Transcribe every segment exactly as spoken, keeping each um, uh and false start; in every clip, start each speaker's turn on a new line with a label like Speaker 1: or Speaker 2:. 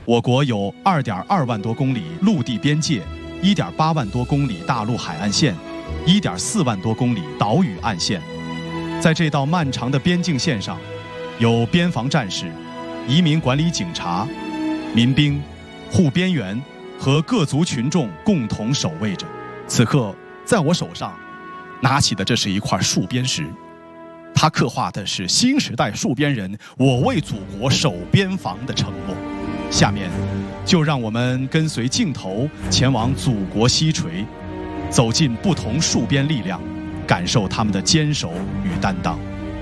Speaker 1: 我国有二点二万多公里陆地边界，一点八万多公里大陆海岸线，一点四万多公里岛屿岸线。在这道漫长的边境线上，有边防战士、移民管理警察、民兵、护边员和各族群众共同守卫着。此刻，在我手上拿起的这是一块戍边石，它刻画的是新时代戍边人我为祖国守边防的承诺。下面，就让我们跟随镜头前往祖国西陲，走进不同戍边力量，感受他们的坚守与担当。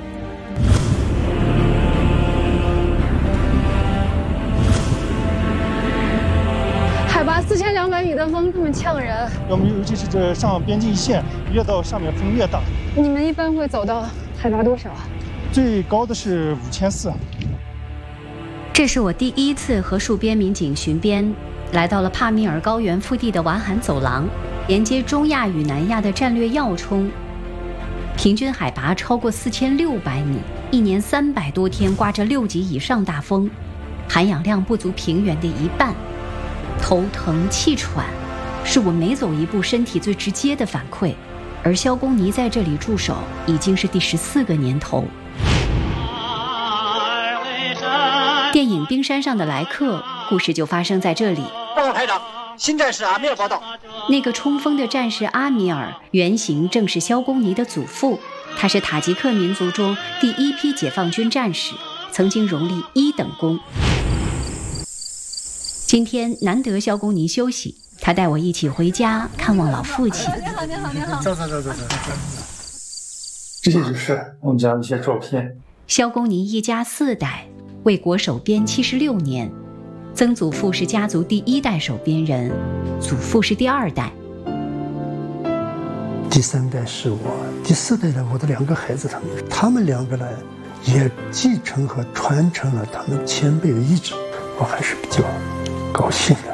Speaker 2: 海拔四千两百米的风这么呛人，
Speaker 3: 我们尤其是这上边境线，越到上面风越大。
Speaker 2: 你们一般会走到海拔多少啊？
Speaker 3: 最高的是五千四。
Speaker 4: 这是我第一次和戍边民警巡边，来到了帕米尔高原腹地的瓦罕走廊，连接中亚与南亚的战略要冲。平均海拔超过四千六百米，一年三百多天刮着六级以上大风，含氧量不足平原的一半。头疼气喘是我每走一步身体最直接的反馈，而肖公尼在这里驻守已经是第十四个年头。电影《冰山上的来客》故事就发生在这里。
Speaker 5: 报告排长，新战士阿米尔报道。
Speaker 4: 那个冲锋的战士阿米尔，原型正是肖公尼的祖父，他是塔吉克民族中第一批解放军战士，曾经荣立一等功。今天难得肖公尼休息，他带我一起回家看望老父亲。
Speaker 2: 您好，您好，您好。
Speaker 3: 走走走走走。这就是我们家的一些照片。
Speaker 4: 肖公尼一家四代为国守边七十六年，曾祖父是家族第一代守边人，祖父是第二代。
Speaker 6: 第三代是我，第四代的我的两个孩子，他们他们两个呢，也继承和传承了他们前辈的遗志，我还是比较高兴的。